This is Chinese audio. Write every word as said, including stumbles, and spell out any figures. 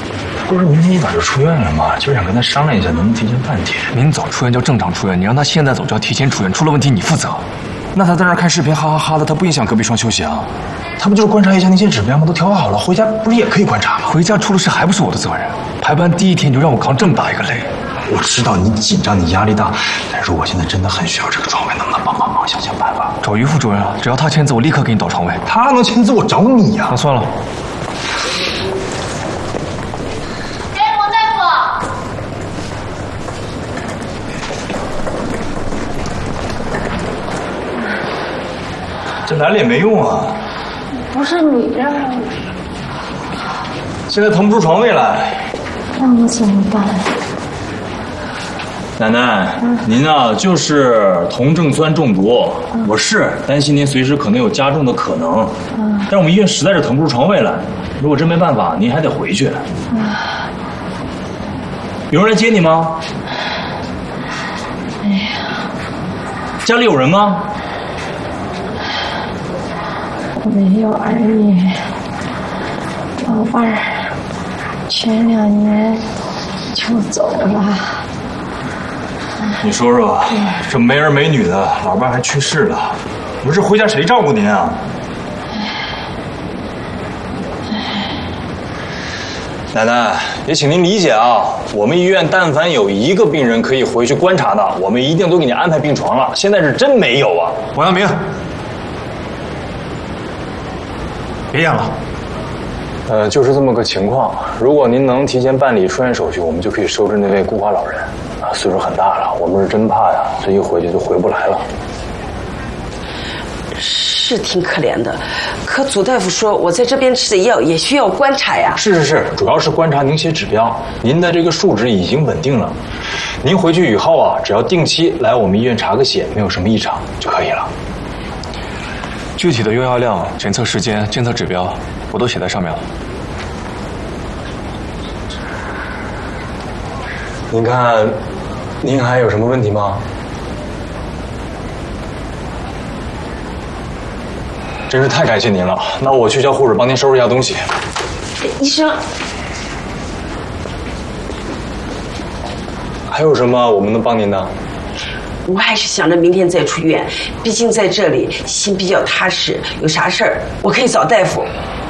不是明天一早就出院了吗？就想跟他商量一下，能不能提前半天。 明早出院叫正常出院，你让他现在走就要提前出院，出了问题你负责。那他在那儿看视频哈哈哈的，他不影响隔壁双休息啊？ 他不就是观察一下那些指标吗？都调好了，回家不是也可以观察吗？ 回家出了事还不是我的责任？排班第一天就让我扛这么大一个累。 我知道你紧张，你压力大，但是我现在真的很需要这个床位，能不能帮帮忙，想想办法？ 找于副主任啊，只要他签字，我立刻给你倒床位。 他能签字，我找你呀、啊。 那算了。 哎，王大夫。 这来了也没用啊。 不是你让我。 现在腾不出床位来。 那我怎么办？ 奶奶，嗯、您啊就是酮症酸中毒，嗯、我是担心您随时可能有加重的可能，嗯、但是我们医院实在是腾不出床位来，如果真没办法，您还得回去。嗯、有人来接你吗？ 哎呀， 家里有人吗？ 没有儿女，老伴儿前两年就走了。 你说说，这没儿没女的，老伴还去世了，你说这回家谁照顾您啊？奶奶，也请您理解啊，我们医院但凡有一个病人可以回去观察的，我们一定都给你安排病床了。现在是真没有啊！ 王阳明，别演了。 呃，就是这么个情况。如果您能提前办理出院手续，我们就可以收治那位孤寡老人。啊，岁数很大了，我们是真怕呀，这一回去就回不来了。 是挺可怜的，可祖大夫说我在这边吃的药也需要观察呀。 是是是，主要是观察凝血指标，您的这个数值已经稳定了。您回去以后啊，只要定期来我们医院查个血，没有什么异常就可以了。 具体的用药量、检测时间、监测指标，我都写在上面了。 您看，您还有什么问题吗？真是太感谢您了，那我去叫护士帮您收拾一下东西。 医生， 还有什么我们能帮您的？ 我还是想着明天再出院，毕竟在这里心比较踏实，有啥事儿我可以找大夫。